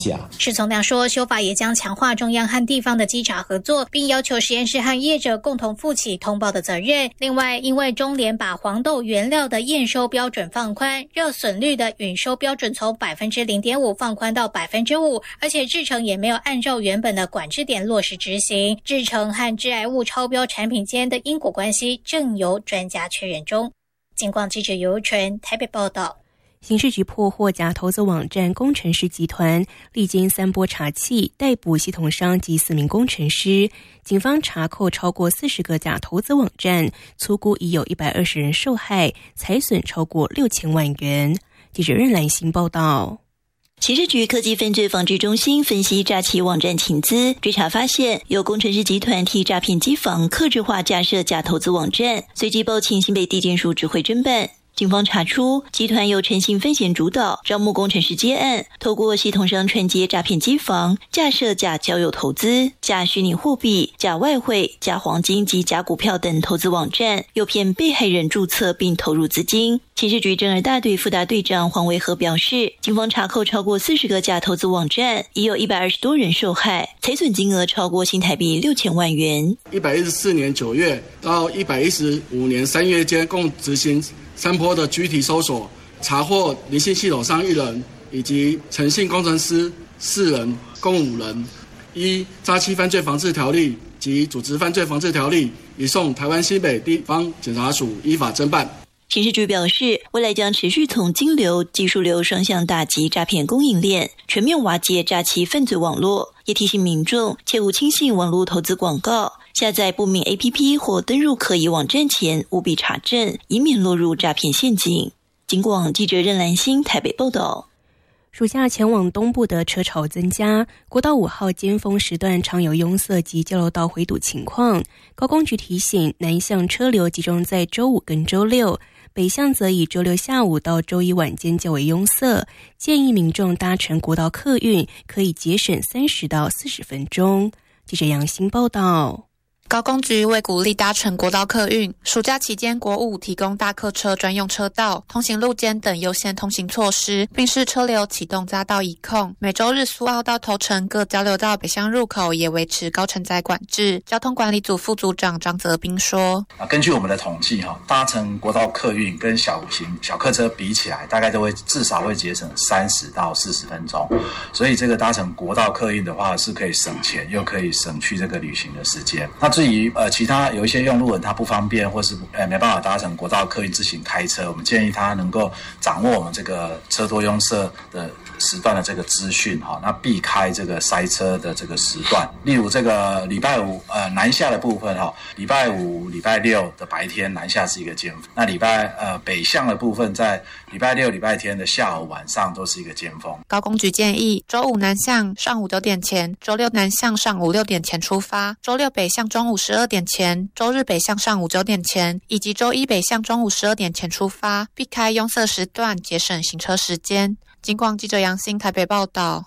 施从亮说，修法也将强化中央和地方的稽查合作，并要求实验室和业者共同负起通报的责任。另外，因为中联把黄豆原料的验收标准放宽，热损率的允收标准从 0.5% 放宽到 5%， 而且制程也没有按照原本的管制点落实执行，制程和致癌物超标产品间的因果关系正由专家确认中。警广记者尤纯台北报道。 刑事局破获假投资网站工程师集团，历经3波查缉，逮捕系统商及4名工程师。警方查扣超过40个假投资网站，粗估已有120人受害，财损超过6000万元。记者任兰欣报道。 刑事局科技犯罪防治中心分析诈欺网站情资，追查发现有工程师集团替诈骗机房客制化架设假投资网站，随即报请新北地检署指挥侦办。警方查出，集团由陈姓分嫌主导，招募工程师接案，透过系统商串接诈骗机房，架设假交友投资、假虚拟货币、假外汇、假黄金及假股票等投资网站，诱骗被害人注册并投入资金。刑事局侦二大队副大队长黄维和表示，警方查扣超过40个假投资网站，已有120多人受害，财损金额超过新台币6000万元。 114年9月到115年3月间，共执行3波的具体搜索，查获林姓系统商1人以及陈姓工程师4人，共5人。依诈欺犯罪防治条例及组织犯罪防治条例，移送台湾新北地方检察署依法侦办。 刑事局表示，未来将持续从金流、技术流双向打击诈骗供应链，全面瓦解诈欺犯罪网络。也提醒民众切勿轻信网络投资广告，下载不明 APP 或登入可疑网站前务必查证，以免落入诈骗陷阱。警广记者任兰欣台北报道。 暑假前往东部的车潮增加，国道5号尖峰时段常有拥塞及交流道回堵情况。高公局提醒，南向车流集中在周5跟周6，北向则以周6下午到周1晚间较为拥塞，建议民众搭乘国道客运可以节省30到40分钟。记者杨欣报道。 高公局为鼓励搭乘国道客运，暑假期间国5提供大客车专用车道、通行路肩等优先通行措施，并视车流启动匝道一控。每周日苏澳到头城各交流道北向入口也维持高承载管制。交通管理组副组长张泽斌说： 根据我们的统计，搭乘国道客运跟小客车比起来，大概都会至少会节省30到40分钟。所以这个搭乘国道客运的话，是可以省钱，又可以省去这个旅行的时间。那至于其他有一些用路人他不方便，或是没办法搭乘国道客运自行开车，我们建议他能够掌握我们这个车多拥塞的时段的这个资讯，那避开这个塞车的这个时段。例如这个礼拜5南下的部分，礼拜5、礼拜6的白天南下是一个尖峰，那北向的部分在礼拜6、礼拜天的下午、晚上都是一个尖峰。 高公局建议，周5南向上午9点前，周6南向上午6点前出发，周6北向中午12点前，周日北向上午9点前，以及周1北向中午12点前出发，避开拥塞时段，节省行车时间。警广记者杨欣台北报道。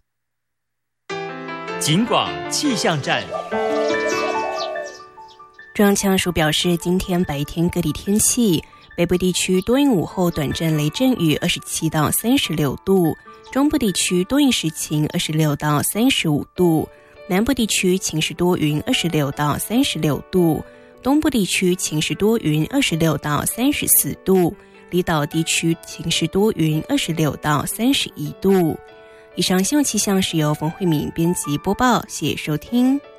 警广气象站。 中央气象署表示，今天白天各地天气，北部地区多云午后短暂雷阵雨27到36度，中部地区多云时晴26到35度，南部地区晴时多云26到36度，东部地区晴时多云26到34度，离岛地区晴时多云26到31度。以上新闻气象是由冯慧敏编辑播报，谢谢收听。